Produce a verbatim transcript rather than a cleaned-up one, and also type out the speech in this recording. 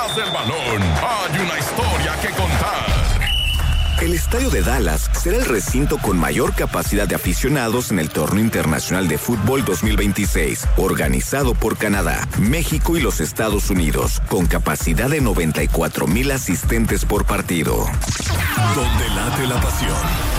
detrás del balón hay una historia que contar. El estadio de Dallas será el recinto con mayor capacidad de aficionados en el Torneo Internacional de Fútbol dos mil veintiséis, organizado por Canadá, México y los Estados Unidos, con capacidad de noventa y cuatro mil asistentes por partido. Donde late la pasión.